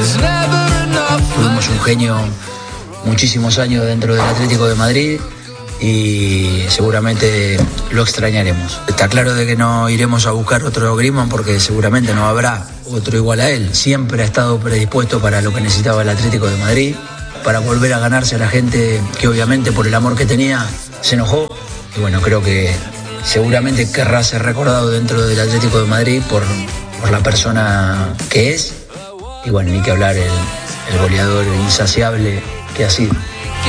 Tuvimos un genio muchísimos años dentro del Atlético de Madrid y seguramente lo extrañaremos. Está claro de que no iremos a buscar otro Griezmann porque seguramente no habrá otro igual a él. Siempre ha estado predispuesto para lo que necesitaba el Atlético de Madrid, para volver a ganarse a la gente que obviamente por el amor que tenía se enojó. Y bueno, creo que seguramente querrá ser recordado dentro del Atlético de Madrid por la persona que es. Y bueno, ni que hablar el goleador insaciable que ha sido.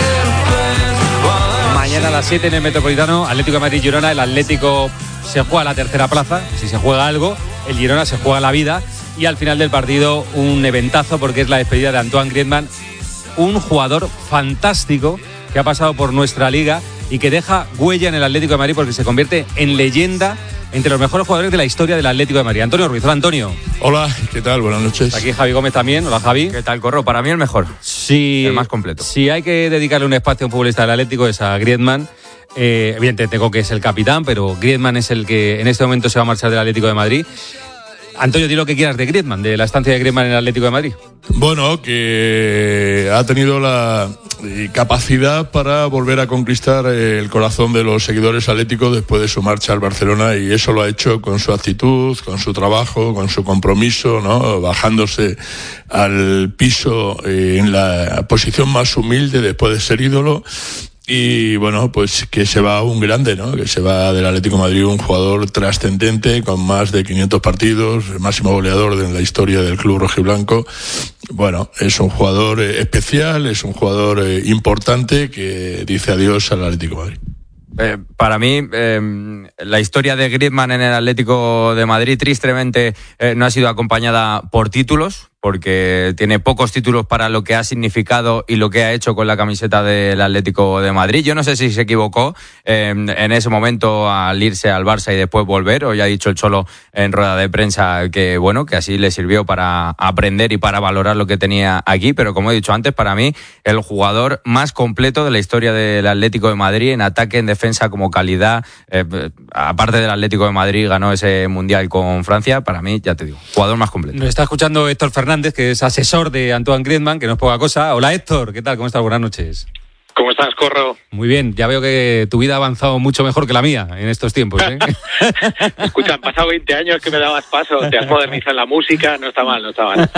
Mañana a las 7 en el Metropolitano, Atlético de Madrid-Girona. El Atlético se juega la tercera plaza, si se juega algo. El Girona se juega la vida. Y al final del partido, un eventazo porque es la despedida de Antoine Griezmann, un jugador fantástico que ha pasado por nuestra liga y que deja huella en el Atlético de Madrid porque se convierte en leyenda entre los mejores jugadores de la historia del Atlético de Madrid. Antonio Ruiz. Hola, Antonio. Hola, ¿qué tal? Buenas noches. Aquí Javi Gómez también. Hola, Javi. ¿Qué tal, Corro? Para mí el mejor. Sí, el más completo. Si hay que dedicarle un espacio a un futbolista del Atlético es a Griezmann. Evidentemente tengo que es el capitán, pero Griezmann es el que en este momento se va a marchar del Atlético de Madrid. Antonio, di lo que quieras de Griezmann, de la estancia de Griezmann en el Atlético de Madrid. Bueno, que ha tenido la capacidad para volver a conquistar el corazón de los seguidores atléticos después de su marcha al Barcelona, y eso lo ha hecho con su actitud, con su trabajo, con su compromiso, ¿no? Bajándose al piso en la posición más humilde después de ser ídolo. Y bueno, pues que se va un grande, ¿no? Que se va del Atlético de Madrid un jugador trascendente con más de 500 partidos, el máximo goleador de la historia del club rojiblanco. Bueno, es un jugador especial, es un jugador importante que dice adiós al Atlético de Madrid. Para mí, la historia de Griezmann en el Atlético de Madrid tristemente no ha sido acompañada por títulos, porque tiene pocos títulos para lo que ha significado y lo que ha hecho con la camiseta del Atlético de Madrid. Yo no sé si se equivocó en ese momento al irse al Barça y después volver. Hoy ha dicho el Cholo en rueda de prensa que bueno, que así le sirvió para aprender y para valorar lo que tenía aquí, pero como he dicho antes, para mí el jugador más completo de la historia del Atlético de Madrid, en ataque, en defensa, como calidad. Aparte del Atlético de Madrid, ganó ese Mundial con Francia. Para mí, ya te digo, jugador más completo. Nos está escuchando Héctor Fernández, que es asesor de Antoine Griezmann, que no es poca cosa. Hola, Héctor, ¿qué tal? ¿Cómo estás? Buenas noches. ¿Cómo estás, Corro? Muy bien, ya veo que tu vida ha avanzado mucho mejor que la mía en estos tiempos, ¿eh? Escucha, han pasado 20 años que me dabas paso, te has modernizado en la música, no está mal.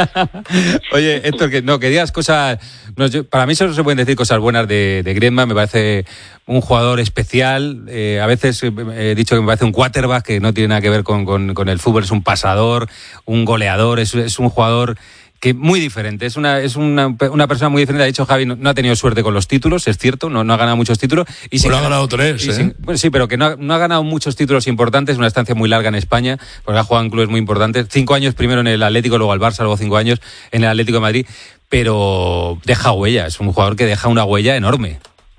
Oye, Héctor, que digas cosas... para mí solo se pueden decir cosas buenas de Griezmann. Me parece un jugador especial. A veces he dicho que me parece un quarterback que no tiene nada que ver con el fútbol. Es un pasador, un goleador, es un jugador... que muy diferente, es una persona muy diferente. Ha dicho Javi, no ha tenido suerte con los títulos, es cierto, no ha ganado muchos títulos. Y ha ganado 3, ¿eh? Sí, pero que no ha ganado muchos títulos importantes, una estancia muy larga en España, porque ha jugado en clubes muy importantes. 5 años primero en el Atlético, luego al Barça, luego 5 años en el Atlético de Madrid, pero deja huella, es un jugador que deja una huella enorme.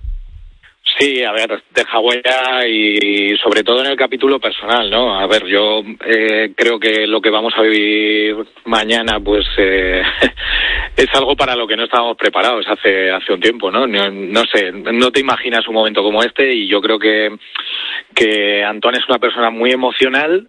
Sí, a ver, deja huella y sobre todo en el capítulo personal, ¿no? A ver, yo creo que lo que vamos a vivir mañana, pues es algo para lo que no estábamos preparados hace un tiempo, ¿no? No sé, no te imaginas un momento como este, y yo creo que Antoine es una persona muy emocional,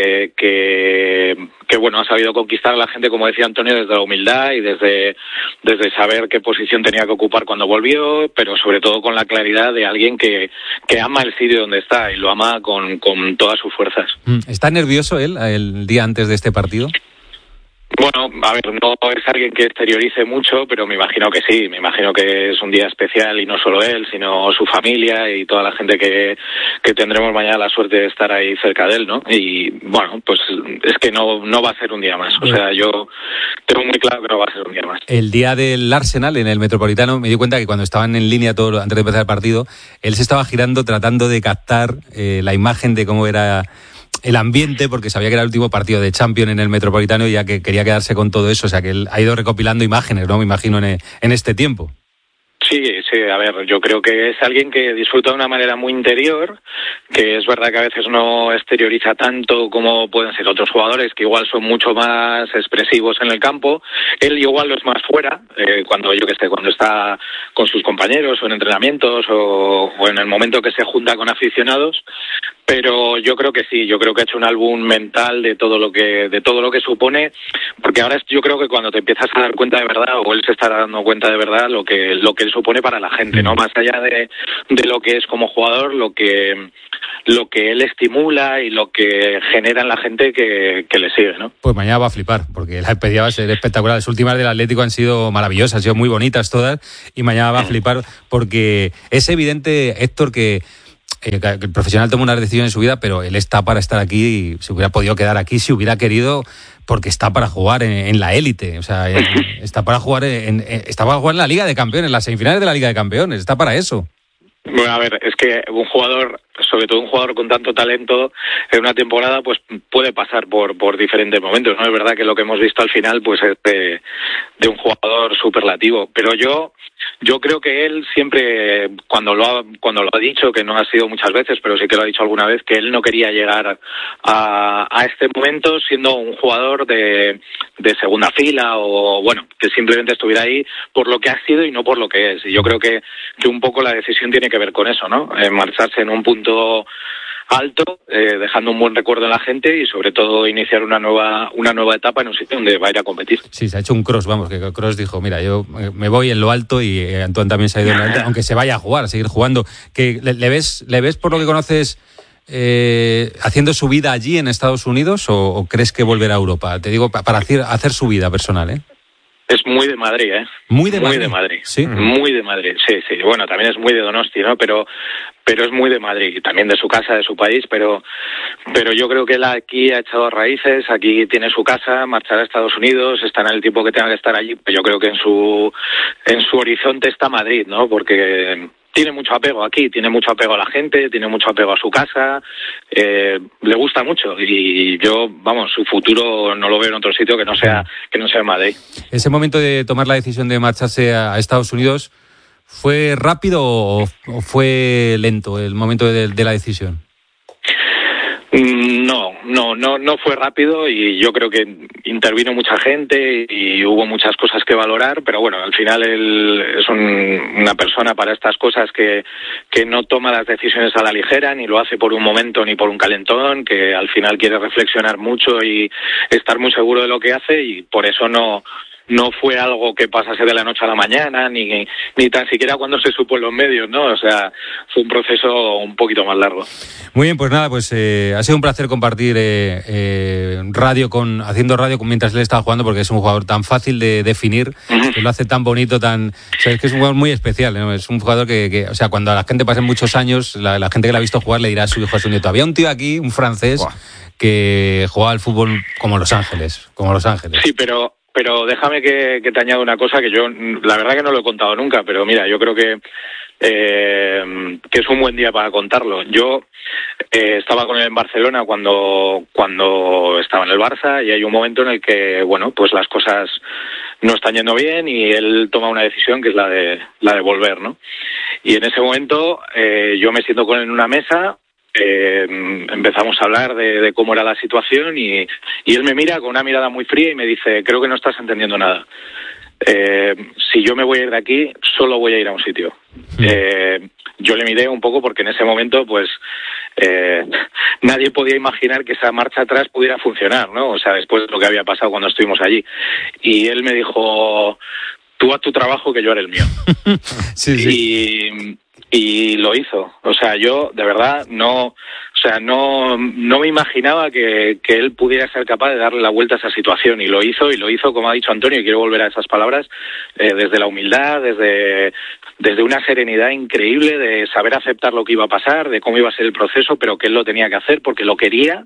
que bueno, ha sabido conquistar a la gente, como decía Antonio, desde la humildad y desde saber qué posición tenía que ocupar cuando volvió, pero sobre todo con la claridad de alguien que ama el sitio donde está y lo ama con todas sus fuerzas. ¿Está nervioso él el día antes de este partido? Bueno, a ver, no es alguien que exteriorice mucho, pero me imagino que sí, me imagino que es un día especial, y no solo él, sino su familia y toda la gente que tendremos mañana la suerte de estar ahí cerca de él, ¿no? Y bueno, pues es que no va a ser un día más, o sea, yo tengo muy claro que no va a ser un día más. El día del Arsenal en el Metropolitano me di cuenta que cuando estaban en línea todo antes de empezar el partido, él se estaba girando tratando de captar la imagen de cómo era el ambiente, porque sabía que era el último partido de Champions en el Metropolitano y ya que quería quedarse con todo eso, o sea que él ha ido recopilando imágenes, ¿no? Me imagino en este tiempo. Sí, a ver, yo creo que es alguien que disfruta de una manera muy interior, que es verdad que a veces no exterioriza tanto como pueden ser otros jugadores que igual son mucho más expresivos en el campo. Él igual lo es más fuera, cuando está con sus compañeros o en entrenamientos o en el momento que se junta con aficionados. Pero yo creo que sí, yo creo que ha hecho un álbum mental de todo lo que supone, porque ahora yo creo que cuando te empiezas a dar cuenta de verdad, o él se está dando cuenta de verdad lo que él supone para la gente, ¿no? Más allá de lo que es como jugador, lo que él estimula y lo que genera en la gente que le sigue, ¿no? Pues mañana va a flipar, porque la despedida va a ser espectacular. Las últimas del Atlético han sido maravillosas, han sido muy bonitas todas, y mañana va a flipar porque es evidente, Héctor, que el profesional toma una decisión en su vida, pero él está para estar aquí y se hubiera podido quedar aquí si hubiera querido, porque está para jugar en la élite. O sea, está para jugar en la Liga de Campeones, en las semifinales de la Liga de Campeones. Está para eso. Bueno, a ver, es que un jugador, sobre todo un jugador con tanto talento, en una temporada pues puede pasar por diferentes momentos, ¿no? Es verdad que lo que hemos visto al final pues es de un jugador superlativo, pero yo creo que él siempre, cuando lo ha dicho, que no ha sido muchas veces, pero sí que lo ha dicho alguna vez, que él no quería llegar a este momento siendo un jugador de segunda fila o, bueno, que simplemente estuviera ahí por lo que ha sido y no por lo que es. Y yo creo que un poco la decisión tiene que ver con eso, ¿no? Marcharse en un punto alto, dejando un buen recuerdo en la gente y sobre todo iniciar una nueva etapa en un sitio donde va a ir a competir. Sí, se ha hecho un Kroos, vamos, que Kroos dijo, mira, yo me voy en lo alto, y Antoine también se ha ido en lo alto, aunque se vaya a jugar, a seguir jugando. Que ¿Le ves por lo que conoces haciendo su vida allí en Estados Unidos o crees que volverá a Europa? Te digo, para hacer su vida personal, ¿eh? Es muy de Madrid, ¿eh? Muy de Madrid. Sí. Muy de Madrid, sí. Bueno, también es muy de Donosti, ¿no? Pero es muy de Madrid, también de su casa, de su país, pero yo creo que él aquí ha echado raíces, aquí tiene su casa, marchará a Estados Unidos, estará en el tiempo que tenga que estar allí, pero yo creo que en su horizonte está Madrid, ¿no? Porque tiene mucho apego aquí, tiene mucho apego a la gente, tiene mucho apego a su casa, le gusta mucho y yo, vamos, su futuro no lo veo en otro sitio que no sea en Madrid. Ese momento de tomar la decisión de marcharse a Estados Unidos, ¿fue rápido o fue lento el momento de la decisión? No fue rápido y yo creo que intervino mucha gente y hubo muchas cosas que valorar, pero bueno, al final él es una persona para estas cosas que no toma las decisiones a la ligera, ni lo hace por un momento ni por un calentón, que al final quiere reflexionar mucho y estar muy seguro de lo que hace y por eso no fue algo que pasase de la noche a la mañana, ni tan siquiera cuando se supo en los medios, ¿no? O sea, fue un proceso un poquito más largo. Muy bien, pues nada, pues ha sido un placer compartir haciendo radio mientras él estaba jugando, porque es un jugador tan fácil de definir, que lo hace tan bonito, o sea, es que es un jugador muy especial, ¿no? Es un jugador que o sea, cuando a la gente pasen muchos años, la gente que le ha visto jugar le dirá a su hijo, a su nieto. Había un tío aquí, un francés, que jugaba al fútbol como Los Ángeles. Sí, pero déjame que te añado una cosa que yo, la verdad que no lo he contado nunca, pero mira, yo creo que es un buen día para contarlo. Yo estaba con él en Barcelona cuando estaba en el Barça y hay un momento en el que, bueno, pues las cosas no están yendo bien y él toma una decisión que es la de volver, ¿no? Y en ese momento yo me siento con él en una mesa. Empezamos a hablar de cómo era la situación y él me mira con una mirada muy fría y me dice, creo que no estás entendiendo nada. Si yo me voy a ir de aquí, solo voy a ir a un sitio. Yo le miré un poco porque en ese momento pues nadie podía imaginar que esa marcha atrás pudiera funcionar, ¿no? O sea, después de lo que había pasado cuando estuvimos allí. Y él me dijo, tú haz tu trabajo que yo haré el mío. Sí. Y lo hizo. O sea, yo de verdad no me imaginaba que él pudiera ser capaz de darle la vuelta a esa situación y lo hizo, como ha dicho Antonio, y quiero volver a esas palabras, desde la humildad, desde una serenidad increíble de saber aceptar lo que iba a pasar, de cómo iba a ser el proceso, pero que él lo tenía que hacer porque lo quería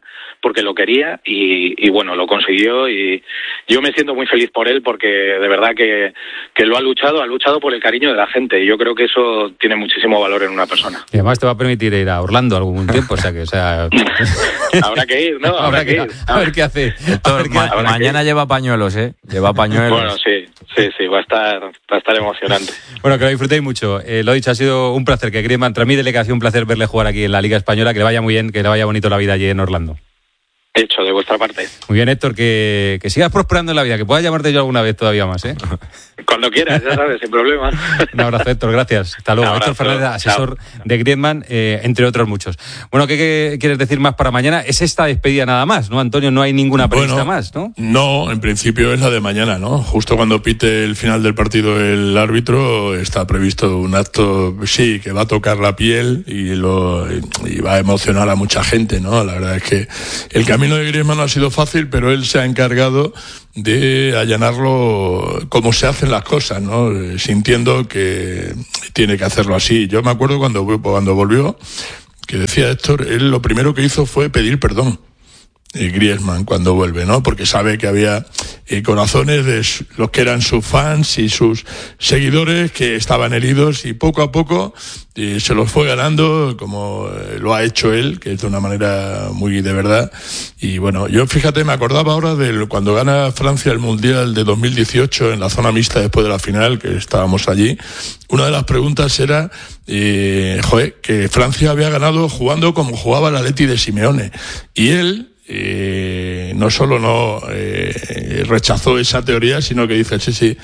y bueno, lo consiguió y yo me siento muy feliz por él porque de verdad que lo ha luchado por el cariño de la gente y yo creo que eso tiene muchísimo valor en una persona. Y además te va a permitir ir a Orlando algún tiempo, o sea que O sea, Habrá que ir, ¿no? Habrá que ir. A ver qué hace. Mañana lleva pañuelos, ¿eh? Lleva pañuelos. Bueno, sí, va a estar emocionante. Bueno, que lo disfrutéis mucho. Lo dicho, ha sido un placer que Griezmann, tras mi delegación, un placer verle jugar aquí en la Liga Española, que le vaya muy bien, que le vaya bonito la vida allí en Orlando. Hecho, de vuestra parte. Muy bien, Héctor, que sigas prosperando en la vida, que puedas llamarte yo alguna vez todavía más, ¿eh? Cuando quieras, ya sabes, sin problema. Un abrazo, Héctor, gracias. Hasta luego. Héctor Fernández, asesor de Griezmann, entre otros muchos. Bueno, ¿qué quieres decir más para mañana? Es esta despedida nada más, ¿no, Antonio? No hay ninguna prevista más, ¿no? No, en principio es la de mañana, ¿no? Justo cuando pite el final del partido el árbitro, está previsto un acto, sí, que va a tocar la piel y va a emocionar a mucha gente, ¿no? La verdad es que el camino de Griezmann no ha sido fácil, pero él se ha encargado de allanarlo como se hacen las cosas, ¿no? Sintiendo que tiene que hacerlo así. Yo me acuerdo cuando volvió, que decía Héctor, él lo primero que hizo fue pedir perdón. Griezmann cuando vuelve, ¿no? Porque sabe que había corazones de los que eran sus fans y sus seguidores que estaban heridos, y poco a poco se los fue ganando, como lo ha hecho él, que es de una manera muy de verdad. Y bueno, yo fíjate, me acordaba ahora de cuando gana Francia el Mundial de 2018 en la zona mixta después de la final, que estábamos allí. Una de las preguntas era que Francia había ganado jugando como jugaba el Atleti de Simeone, y él no solo no rechazó esa teoría, sino que dice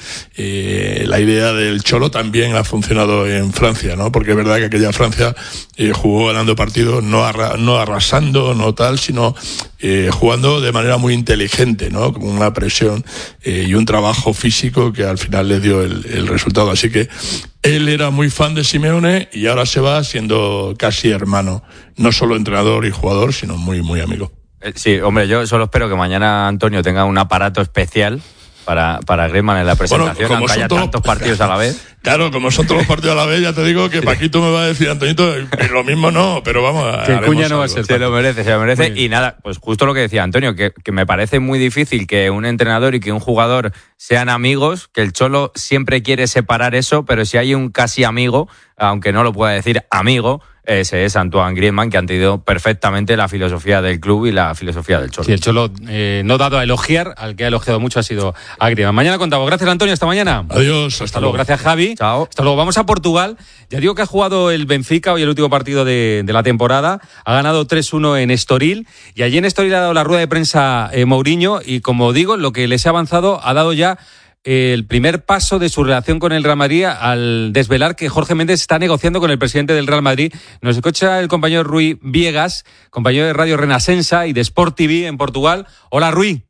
la idea del Cholo también ha funcionado en Francia, ¿no? Porque es verdad que aquella Francia jugó ganando partidos, no arrasando, no tal, sino jugando de manera muy inteligente, ¿no? Con una presión y un trabajo físico que al final le dio el resultado. Así que él era muy fan de Simeone y ahora se va siendo casi hermano, no solo entrenador y jugador, sino muy, muy amigo. Sí, hombre, yo solo espero que mañana Antonio tenga un aparato especial para Griezmann en la presentación, bueno, aunque haya tantos partidos a la vez. Claro, como son todos los partidos a la vez, ya te digo que Paquito me va a decir, Antonito, lo mismo no, pero vamos a... Que Cuña no va a ser. Se lo merece. Y nada, pues justo lo que decía Antonio, que me parece muy difícil que un entrenador y que un jugador sean amigos, que el Cholo siempre quiere separar eso, pero si hay un casi amigo, aunque no lo pueda decir amigo, ese es Antoine Griezmann, que ha entendido perfectamente la filosofía del club y la filosofía del Cholo. Sí, el Cholo no dado a elogiar, al que ha elogiado mucho ha sido a Griezmann. Mañana contamos. Gracias, Antonio, hasta mañana. Adiós, hasta luego. Gracias, Javi. Chao. Hasta luego. Vamos a Portugal. Ya digo que ha jugado el Benfica hoy, el último partido de la temporada. Ha ganado 3-1 en Estoril, y allí en Estoril ha dado la rueda de prensa Mourinho, y como digo, lo que les ha avanzado, ha dado ya el primer paso de su relación con el Real Madrid al desvelar que Jorge Méndez está negociando con el presidente del Real Madrid. Nos escucha el compañero Rui Viegas, compañero de Radio Renascença y de Sport TV en Portugal. Hola, Rui.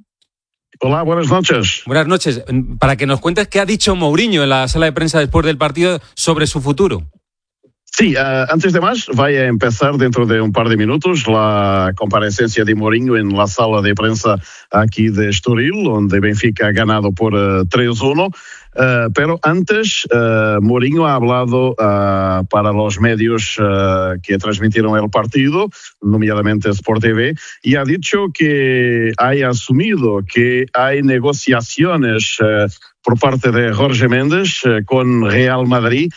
Hola, buenas noches. Buenas noches. Para que nos cuentes qué ha dicho Mourinho en la sala de prensa después del partido sobre su futuro. Sí, antes de más, va a empezar dentro de un par de minutos la comparecencia de Mourinho en la sala de prensa aquí de Estoril, donde Benfica ha ganado por 3-1. Pero antes, Mourinho ha hablado para los medios que transmitieron el partido, nomeadamente Sport TV, y ha dicho que ha asumido que hay negociaciones por parte de Jorge Méndez con Real Madrid.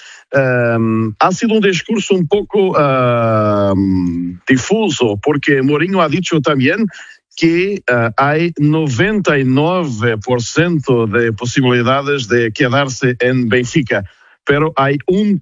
Ha sido un discurso un poco difuso, porque Mourinho ha dicho también que hay 99% de posibilidades de quedarse en Benfica, pero hay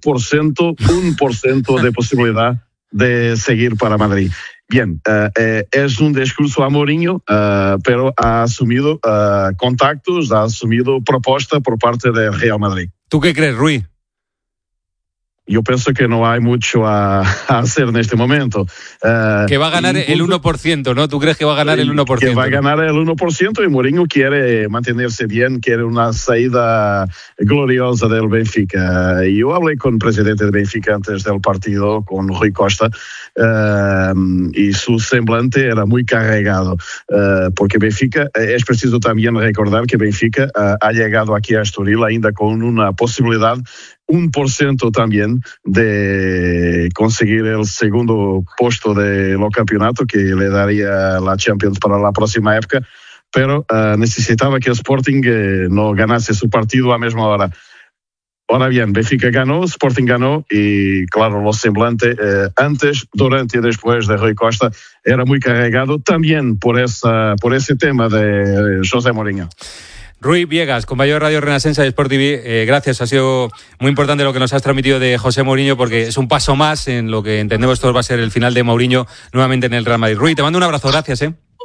1% de posibilidad de seguir para Madrid. Bien, es un discurso a Mourinho, pero ha asumido contactos, ha asumido propuesta por parte de Real Madrid. ¿Tú qué crees, Rui? Yo pienso que no hay mucho a hacer en este momento. Que va a ganar el 1%, ¿no? ¿Tú crees que va a ganar el 1%? Que va a ganar el 1% y Mourinho quiere mantenerse bien, quiere una salida gloriosa del Benfica. Yo hablé con el presidente de Benfica antes del partido, con Rui Costa, y su semblante era muy cargado, porque Benfica, es preciso también recordar que Benfica ha llegado aquí a Estoril ainda con una posibilidad 1% también de conseguir el segundo puesto del campeonato, que le daría la Champions para la próxima época, pero necesitaba que el Sporting no ganase su partido a misma hora. Ahora bien, Benfica ganó, Sporting ganó y claro, lo semblante antes, durante y después de Rui Costa era muy cargado también por ese tema de José Mourinho. Rui Viegas, compañero de Radio Renacença de Sport TV, gracias, ha sido muy importante lo que nos has transmitido de José Mourinho porque es un paso más en lo que entendemos todos va a ser el final de Mourinho nuevamente en el Real Madrid. Rui, te mando un abrazo, gracias.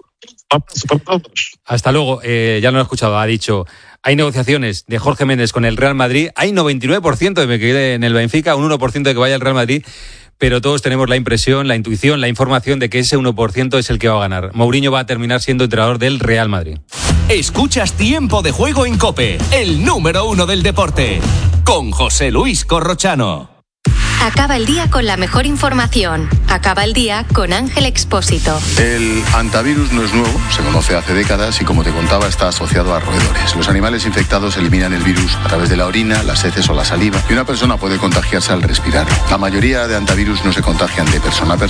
Hasta luego, ya lo he escuchado, ha dicho, hay negociaciones de Jorge Méndez con el Real Madrid, hay 99% de que quede en el Benfica, un 1% de que vaya al Real Madrid, pero todos tenemos la impresión, la intuición, la información de que ese 1% es el que va a ganar. Mourinho va a terminar siendo entrenador del Real Madrid. Escuchas Tiempo de Juego en COPE, el número 1 del deporte, con José Luis Corrochano. Acaba el día con la mejor información. Acaba el día con Ángel Expósito. El hantavirus no es nuevo, se conoce hace décadas y como te contaba está asociado a roedores. Los animales infectados eliminan el virus a través de la orina, las heces o la saliva y una persona puede contagiarse al respirarlo. La mayoría de hantavirus no se contagian de persona a persona